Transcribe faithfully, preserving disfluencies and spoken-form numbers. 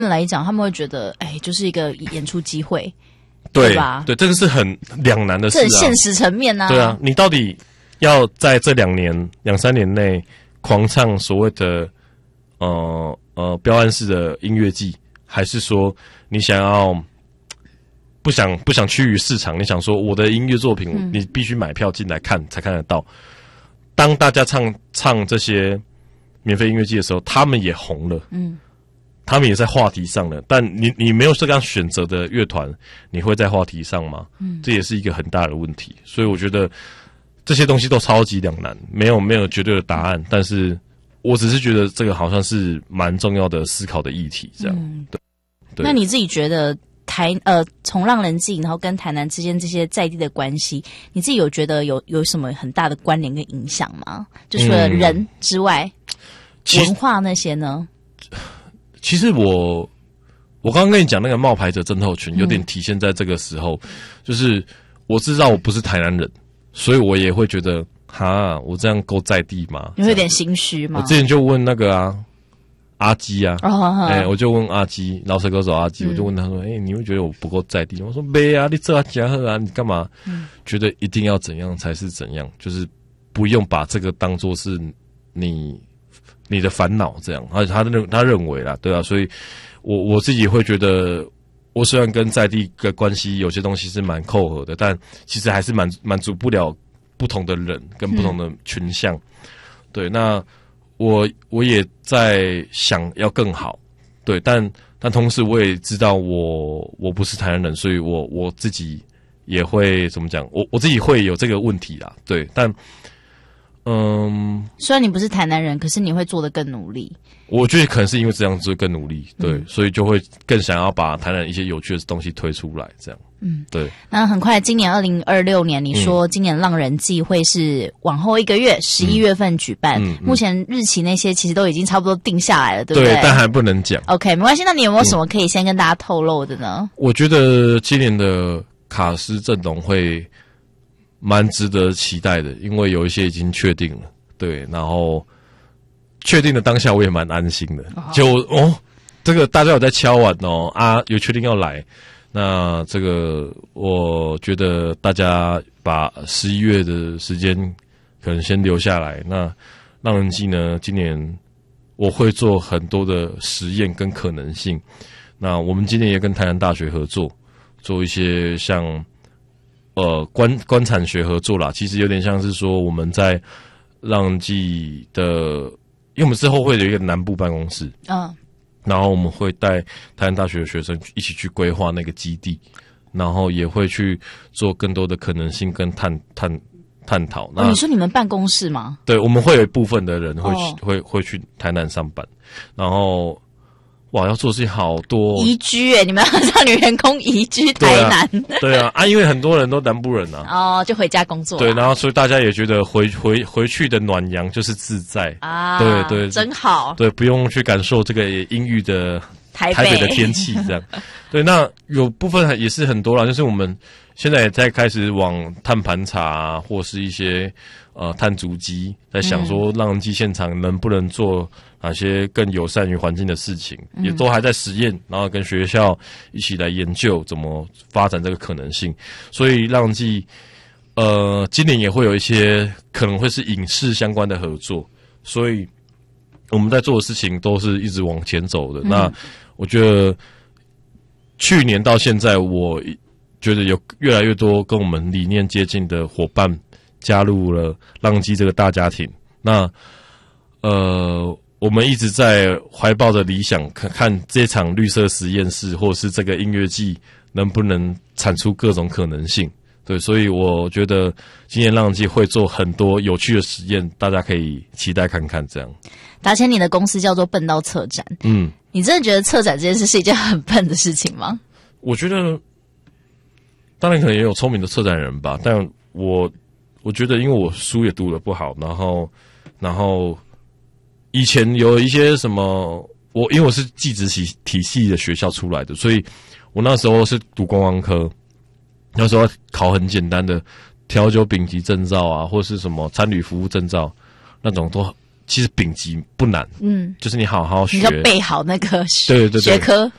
来讲，他们会觉得，哎，就是一个演出机会， 对, 对吧？ 对，这个是很两难的事啊， 这很现实层面啊。 对啊，你到底要在这两年、两三年内狂唱所谓的呃呃标案式的音乐季，还是说你想要不想不想趋于市场？你想说我的音乐作品，嗯、你必须买票进来看才看得到。当大家唱唱这些免费音乐季的时候，他们也红了，嗯，他们也在话题上了。但你你没有这样选择的乐团，你会在话题上吗？嗯，这也是一个很大的问题。所以我觉得这些东西都超级两难，没有没有绝对的答案。但是我只是觉得这个好像是蛮重要的思考的议题，这样。嗯、对, 对。 那你自己觉得台呃从浪人祭，然后跟台南之间这些在地的关系，你自己有觉得有有什么很大的关联跟影响吗？就除了人之外，嗯、文化那些呢？ 其实我我刚刚跟你讲那个冒牌者症候群，有点体现在这个时候，嗯、就是我知道我不是台南人，所以我也会觉得，哈，我这样够在地吗？ 你会有点心虚吗？ 我之前就问那个啊。阿基啊，哎、 哦欸， 我就问阿基，饶舌歌手阿基，嗯、我就问他说：“哎、欸，你会觉得我不够在地？”我说：“没啊，你这啊讲啊，你干嘛？嗯、觉得一定要怎样才是怎样？就是不用把这个当作是你你的烦恼这样。”而且他认他认为啦，对啊，所以我我自己会觉得，我虽然跟在地的关系有些东西是蛮扣合的，但其实还是满满足不了不同的人跟不同的群像。嗯、对，那。我我也在想要更好，对，但但同时我也知道我我不是台南人，所以我我自己也会怎么讲，我我自己会有这个问题啦，对，但嗯， 虽然你不是台南人，可是你会做得更努力。 我觉得可能是因为这样子更努力，对，嗯、所以就会更想要把台南一些有趣的东西推出来，这样。嗯，对。那很快，今年二零二六年，你说今年浪人祭会是往后一个月，十一月份举办。嗯嗯、目前日期那些其实都已经差不多定下来了，对不对？ 对，但还不能讲。 OK， 没关系。那你有没有什么可以先跟大家透露的呢？ 嗯、我觉得今年的卡司阵容会蛮值得期待的，因为有一些已经确定了。对，然后确定的当下，我也蛮安心的。哦就哦，这个大家有在敲碗哦啊，有确定要来。那这个，我觉得大家把十一月的时间可能先留下来。那浪人祭呢，今年我会做很多的实验跟可能性。那我们今年也跟台南大学合作，做一些像呃观观产学合作啦。其实有点像是说我们在浪人祭的，因为我们之后会有一个南部办公室。嗯。然后我们会带台南大学的学生一起去规划那个基地，然后也会去做更多的可能性跟探探探讨。 哦，你说你们办公室吗？ 对，我们会有一部分的人会去、哦、会会去台南上班，然后哇，要做的事情好多、哦。 移居诶，你们要让女员工移居台南？ 对啊，对啊，啊，因为很多人都南部人啊， 哦，就回家工作。 对，然后所以大家也觉得回回回去的暖阳就是自在啊， 对对， 真好。 对，不用去感受这个阴郁的台北台北的天气这样。对，那有部分也是很多啦，就是我们现在也在开始往碳盘查、啊、或是一些呃碳足迹，在想说浪人祭现场能不能做哪些更友善于环境的事情，嗯、也都还在实验，然后跟学校一起来研究怎么发展这个可能性。所以浪人祭呃今年也会有一些可能会是影视相关的合作，所以我们在做的事情都是一直往前走的。嗯、那我觉得去年到现在，我觉得有越来越多跟我们理念接近的伙伴加入了浪人祭这个大家庭。那呃，我们一直在怀抱着理想，看看这场绿色实验室或是这个音乐季能不能产出各种可能性。对，所以我觉得今年浪人祭会做很多有趣的实验，大家可以期待看看。这样， 达谦，你的公司叫做笨到策展，嗯，你真的觉得策展这件事是一件很笨的事情吗？ 我觉得，当然可能也有聪明的策展人吧，但我我觉得，因为我书也读得不好，然后然后以前有一些什么，我因为我是技职体体系的学校出来的，所以我那时候是读观光科。那时候考很简单的调酒丙级证照啊，或是什么餐旅服务证照，那种都其实丙级不难， 嗯， 就是你好好学， 你要背好那个对对对学科。